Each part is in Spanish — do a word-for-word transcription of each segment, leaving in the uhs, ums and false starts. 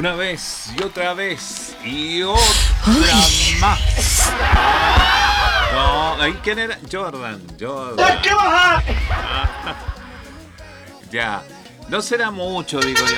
Una vez y otra vez y otra Ay. más. No, ahí quién era Jordan, Jordan. ¡Hay que bajar! Ya, no será mucho, digo yo.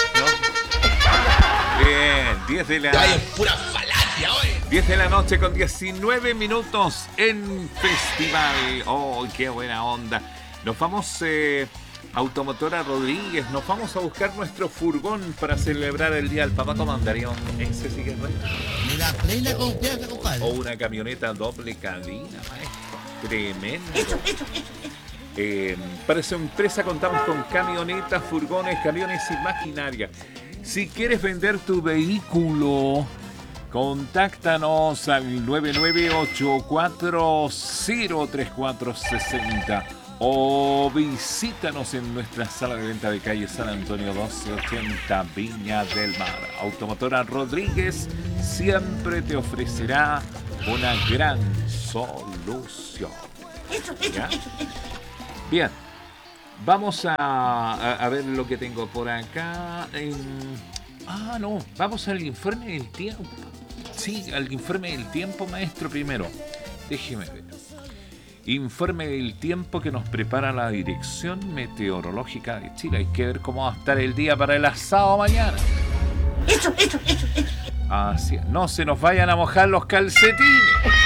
¿No? Bien, diez de la noche. Es pura falacia hoy. diez de la noche con diecinueve minutos en Festival. Oh, qué buena onda. Nos vamos eh, Automotora Rodríguez, nos vamos a buscar nuestro furgón para celebrar el Día del Papá. ¿Cómo andaría? Ese sí que es bueno. Mira, plena confianza, compadre. O una camioneta doble cabina, maestro. Tremendo. Eso, eso, eso. Eh, para esa empresa contamos con camionetas, furgones, camiones y maquinaria. Si quieres vender tu vehículo, contáctanos al nueve nueve ocho cuatro cero tres cuatro seis cero o visítanos en nuestra sala de venta de calle San Antonio doce ochenta, Viña del Mar. Automotora Rodríguez siempre te ofrecerá una gran solución. ¿Ya? Bien, vamos a, a, a ver lo que tengo por acá. En... Ah, no, vamos al informe del tiempo. Sí, al informe del tiempo, maestro, primero. Déjeme ver. Informe del tiempo que nos prepara la Dirección Meteorológica de Chile. Hay que ver cómo va a estar el día para el asado mañana. Eso, eso, eso, eso. Así es. No se nos vayan a mojar los calcetines.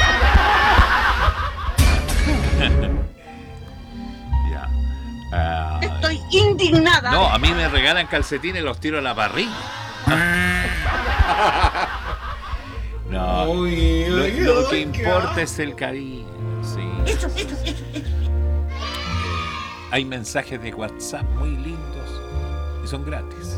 Ya. Uh, Estoy indignada. No, a mí me regalan calcetines y los tiro a la parrilla. No. Uy, lo, uy, lo que uy, importa ¿qué? es el cariño. Sí. Eso, eso, eso, eso. Hay mensajes de WhatsApp muy lindos y son gratis.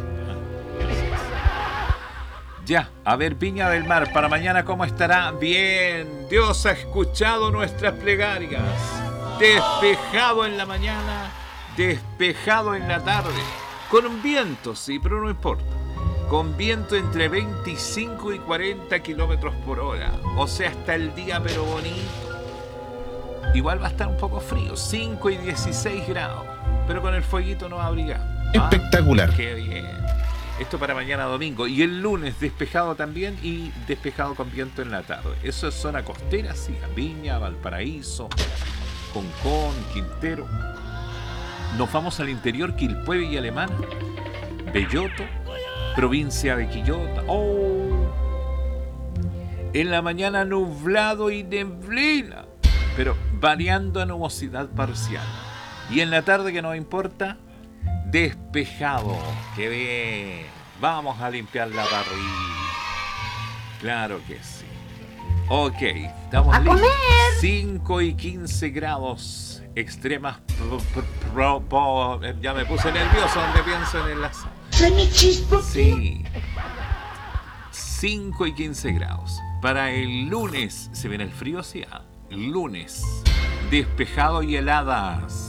Ya, a ver, Viña del Mar, para mañana, ¿cómo estará? Bien, Dios ha escuchado nuestras plegarias. Despejado en la mañana, despejado en la tarde. Con un viento, sí, pero no importa. Con viento entre veinticinco y cuarenta kilómetros por hora. O sea, hasta el día, pero bonito. Igual va a estar un poco frío, cinco y dieciséis grados. Pero con el fueguito no abriga. Espectacular. Ah, qué bien. Esto para mañana domingo. Y el lunes despejado también y despejado con viento en la tarde. Eso es zona costera, sí. Viña, Valparaíso, Concón, Quintero. Nos vamos al interior, Quilpué y Alemana. Belloto, provincia de Quillota. Oh. En la mañana nublado y neblina, pero variando a nubosidad parcial. Y en la tarde, que nos importa, despejado. ¡Qué bien! Vamos a limpiar la parrilla. Claro que sí. Ok, estamos ¡a listos. comer! cinco y quince grados extremas. Pro, pro, pro, ya me puse nervioso donde pienso en el asado. Sí. cinco y quince grados. Para el lunes, se viene el frío, sí. Ah, lunes, despejado y heladas.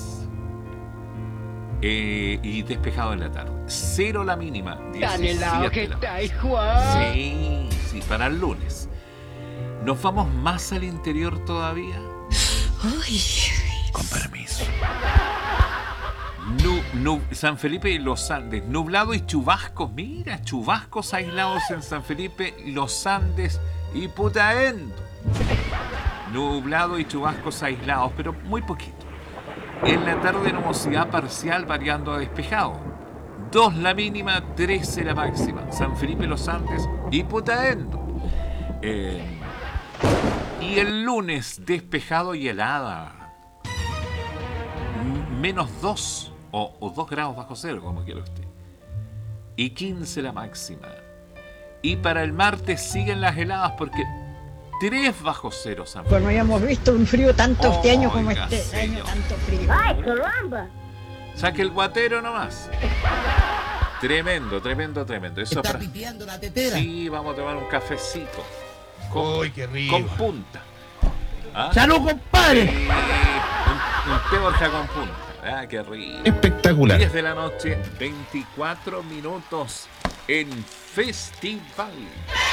Eh, y despejado en la tarde. Cero la mínima. Tan helado que está, Juan. Sí, sí, para el lunes. ¿Nos vamos más al interior todavía? Uy. Con permiso. Nu, nu, San Felipe y los Andes. Nublado y chubascos. Mira, chubascos aislados en San Felipe, los Andes y Putaendo. Nublado y chubascos aislados, pero muy poquito. En la tarde, nubosidad parcial variando a despejado. dos la mínima, trece la máxima. San Felipe, los Andes y Putaendo. Eh, y el lunes, despejado y helada. Menos dos o, o dos grados bajo cero, como quiera usted. Y quince la máxima. Y para el martes siguen las heladas porque tres bajo cero, San Pues no habíamos visto un frío tanto este año como Oiga, este señor. año, tanto frío. ¡Ay, caramba! Saque el guatero nomás. Tremendo, tremendo, tremendo. Eso Está para... pipiando la tetera. Sí, vamos a tomar un cafecito. Con, Uy, qué rico. con punta. ¿Ah? ¡Salud, compadre! Sí, un, un té Borja con punta. Ah, qué rico. Espectacular. diez de la noche, veinticuatro minutos en Festival.